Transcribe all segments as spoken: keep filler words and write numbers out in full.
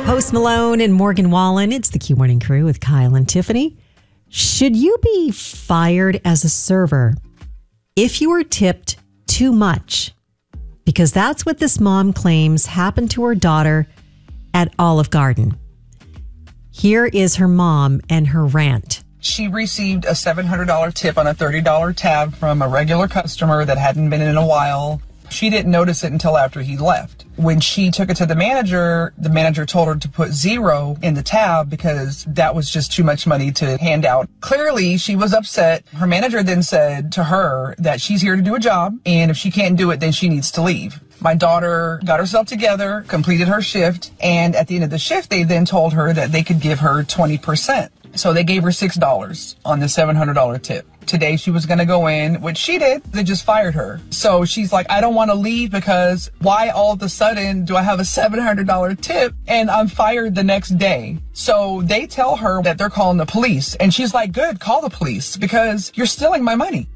Post Malone and Morgan Wallen. It's the Q Morning Crew with Kyle and Tiffany. Should you be fired as a server if you were tipped too much? Because that's what this mom claims happened to her daughter at Olive Garden. Here is her mom and her rant. She received a seven hundred dollars tip on a thirty dollars tab from a regular customer that hadn't been in a while. She didn't notice it until after he left. When she took it to the manager, the manager told her to put zero in the tab because that was just too much money to hand out. Clearly, she was upset. Her manager then said to her that she's here to do a job, and if she can't do it, then she needs to leave. My daughter got herself together, completed her shift, and at the end of the shift, they then told her that they could give her twenty percent. So they gave her six dollars on the seven hundred dollars tip. Today she was going to go in, which she did. They just fired her. So she's like, I don't want to leave because why all of a sudden do I have a seven hundred dollars tip and I'm fired the next day? So they tell her that they're calling the police. And she's like, good, call the police because you're stealing my money.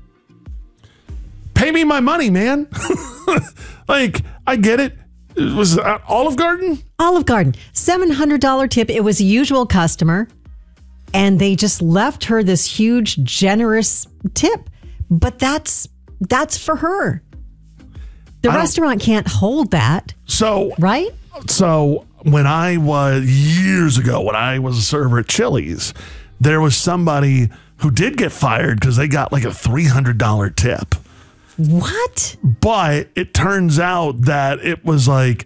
Pay me my money, man. Like, I get it. It was uh, Olive Garden? Olive Garden. seven hundred dollars tip. It was a usual customer. And they just left her this huge, generous tip. But that's that's for her. The restaurant can't hold that. So, right? So when I was, years ago, when I was a server at Chili's, there was somebody who did get fired because they got like a three hundred dollars tip. What? But it turns out that it was like,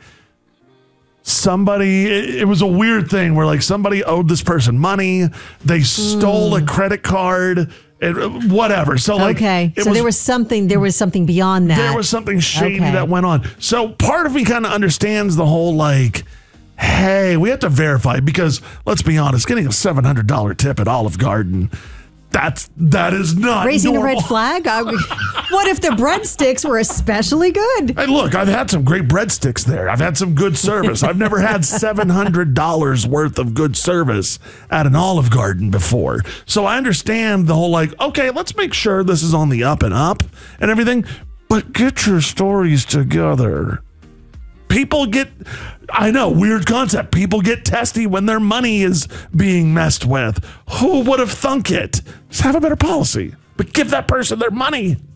somebody, it was a weird thing where like somebody owed this person money. They stole mm. a credit card and whatever. So like, okay. So was, there was something, there was something beyond that. There was something shady okay. that went on. So part of me kind of understands the whole like, hey, we have to verify because let's be honest, getting a seven hundred dollars tip at Olive Garden, That's that is not raising normal. a red flag. I, what if the breadsticks were especially good? Hey, look, I've had some great breadsticks there. I've had some good service. I've never had seven hundred dollars worth of good service at an Olive Garden before. So I understand the whole like, okay, let's make sure this is on the up and up and everything. But get your stories together. People get, I know, weird concept. People get testy when their money is being messed with. Who would have thunk it? Just have a better policy. But give that person their money.